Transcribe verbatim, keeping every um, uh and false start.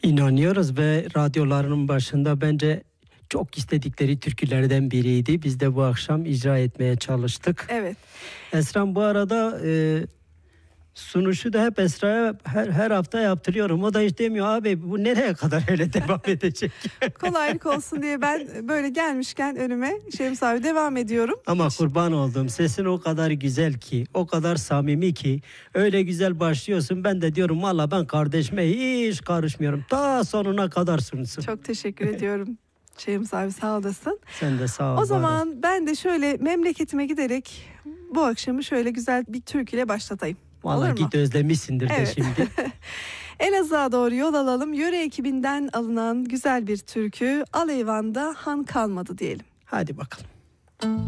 İnanıyoruz ve radyolarının başında bence çok istedikleri türkülerden biriydi. Biz de bu akşam icra etmeye çalıştık. Evet. Esra'm bu arada e, sunuşu da hep Esra'ya her, her hafta yaptırıyorum. O da hiç demiyor abi bu nereye kadar öyle devam edecek? Kolaylık olsun diye ben böyle gelmişken önüme Şems abi devam ediyorum. Ama kurban olduğum sesin o kadar güzel ki, o kadar samimi ki, öyle güzel başlıyorsun. Ben de diyorum valla ben kardeşime hiç karışmıyorum. Ta sonuna kadar sunsun. Çok teşekkür ediyorum Şems abi, sağ olasın. Sen de sağ ol. O zaman ben de şöyle memleketime giderek bu akşamı şöyle güzel bir türküyle başlatayım. Valla git özlemişsindir evet. de şimdi. Elazığ'a doğru yol alalım. Yöre ekibinden alınan güzel bir türkü. Al eyvanda han kalmadı diyelim. Hadi bakalım.